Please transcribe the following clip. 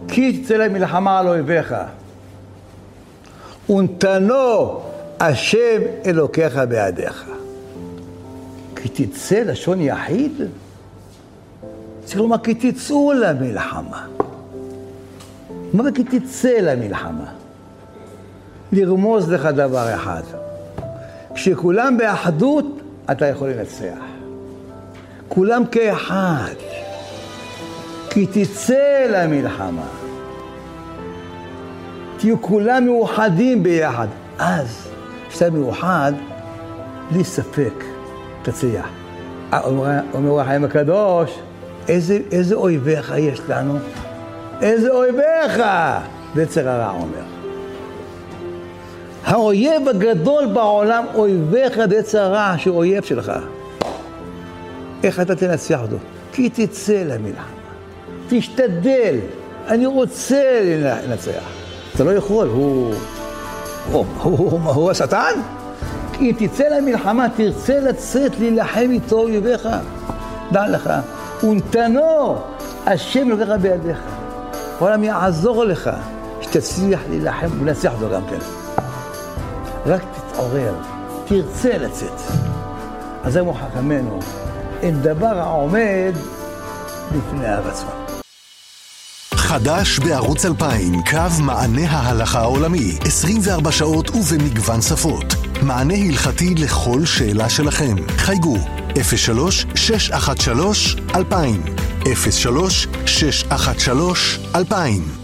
כי תצא למלחמה על אויביך. ונתנו השם אלוקיך בידיך. כי תצא לשון יחיד? צריך לומר כי תצאו למלחמה. מה וכי תצא למלחמה? לרמוז לך דבר אחד. כשכולם באחדות, אתה יכול לנצח. כולם כאחד. כי תצא למלחמה. תהיו כולם מאוחדים ביחד. אז, כשאתה מאוחד, בלי ספק, תצליח. אומר החיים הקדוש, איזה אויביך יש לנו? איזה אויביך? ויצר הרע אומר. האויב הגדול בעולם, אויביך ויצר הרע, שהוא אויב שלך. איך אתה תנצח אותו? כי תצא למלחמה. תשתדל. אני רוצה לנצח. אתה לא יכול, הוא השטן? אם תצא למלחמה, תרצה לצאת להילחם איתו אויביך. דע לך, ונתנו השם אלוקיך בידיך. העולם יעזור לך שתצליח להילחם ולנצח אותו גם כן. רק תתעורר, תרצה לצאת. אז זה חכמינו, אין דבר העומד לפני הרצון. חדש בערוץ 2000, קו מענה ההלכה העולמי, 24 שעות ובמגוון שפות. מענה הלכתי לכל שאלה שלכם. חייגו 03-613-2000 03-613-2000